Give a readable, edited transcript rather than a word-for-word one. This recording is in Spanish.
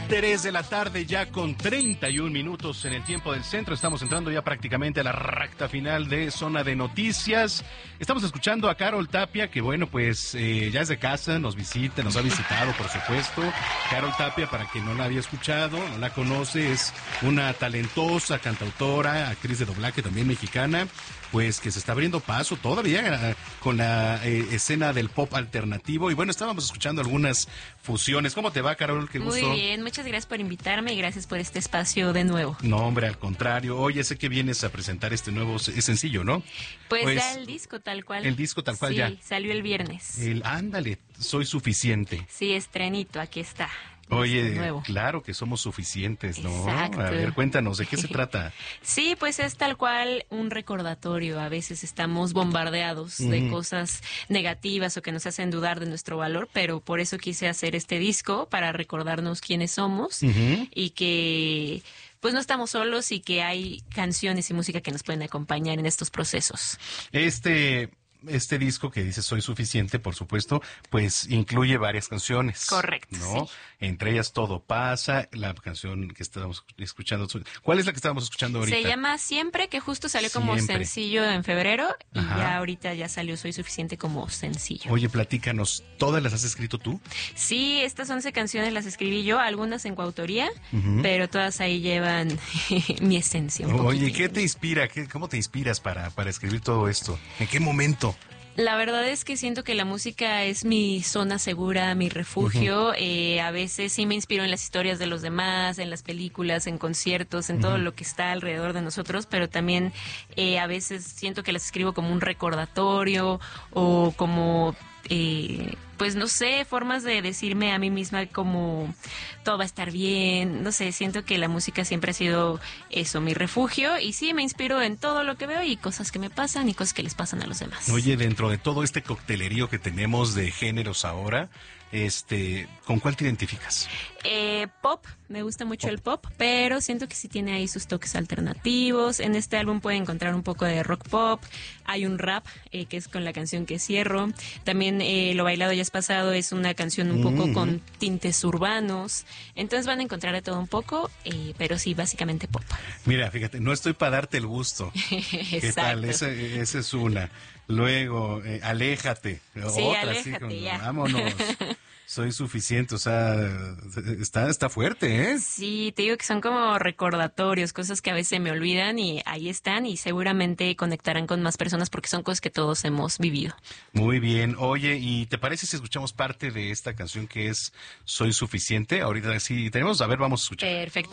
3 de la tarde ya con 31 minutos en el tiempo del centro. Estamos entrando ya prácticamente a la recta final de Zona de Noticias. Estamos escuchando a Carol Tapia, que bueno, pues ya es de casa, nos ha visitado, por supuesto. Carol Tapia, para quien no la había escuchado, no la conoce, es una talentosa cantautora, actriz de doblaje también mexicana, pues que se está abriendo paso todavía con la escena del pop alternativo. Y bueno, estábamos escuchando algunas fusiones. ¿Cómo te va, Carol? Qué gusto. Muy bien, muchas gracias por invitarme y gracias por este espacio de nuevo. No, hombre, al contrario. Oye, sé que vienes a presentar este nuevo sencillo, ¿no? Pues ya el disco tal cual. El disco tal cual, sí, ya. Sí, salió el viernes. Ándale, Soy Suficiente. Sí, estrenito, aquí está. Oye, claro que somos suficientes, ¿no? Exacto. A ver, cuéntanos, ¿de qué se trata? Sí, pues es tal cual un recordatorio. A veces estamos bombardeados de cosas negativas o que nos hacen dudar de nuestro valor, pero por eso quise hacer este disco, para recordarnos quiénes somos y que pues no estamos solos y que hay canciones y música que nos pueden acompañar en estos procesos. Este disco que dice Soy Suficiente, por supuesto, pues incluye varias canciones. Correcto, ¿no? sí. Entre ellas Todo Pasa, la canción que estábamos escuchando. ¿Cuál es la que estábamos escuchando ahorita? Se llama Siempre, que justo salió como sencillo en febrero. Y ya ahorita ya salió Soy Suficiente como sencillo. Oye, platícanos, ¿todas las has escrito tú? Sí, estas 11 canciones las escribí yo, algunas en coautoría, pero todas ahí llevan mi esencia. Oye, ¿qué te inspira? ¿Cómo te inspiras para escribir todo esto? ¿En qué momento? La verdad es que siento que la música es mi zona segura, mi refugio. A veces sí me inspiro en las historias de los demás, en las películas, en conciertos, en todo lo que está alrededor de nosotros, pero también a veces siento que las escribo como un recordatorio o como pues no sé, formas de decirme a mí misma como todo va a estar bien. No sé, siento que la música siempre ha sido eso, mi refugio, y sí, me inspiro en todo lo que veo y cosas que me pasan y cosas que les pasan a los demás. Oye, dentro de todo este coctelerío que tenemos de géneros ahora, ¿con cuál te identificas? Pop, me gusta mucho el pop, pero siento que sí tiene ahí sus toques alternativos. En este álbum pueden encontrar un poco de rock pop, hay un rap, que es con la canción que cierro. También Lo Bailado Ya Es Pasado es una canción un poco con tintes urbanos. Entonces van a encontrar de todo un poco, pero sí, básicamente pop. Mira, fíjate, no estoy para darte el gusto. ¿Qué tal? Esa es una. Luego, Aléjate. Sí, otra, aléjate, ya. Vámonos. Soy Suficiente, o sea, está fuerte, ¿eh? Sí, te digo que son como recordatorios, cosas que a veces me olvidan y ahí están y seguramente conectarán con más personas porque son cosas que todos hemos vivido. Muy bien. Oye, ¿y te parece si escuchamos parte de esta canción que es Soy Suficiente? Ahorita sí tenemos, a ver, vamos a escuchar. Perfecto.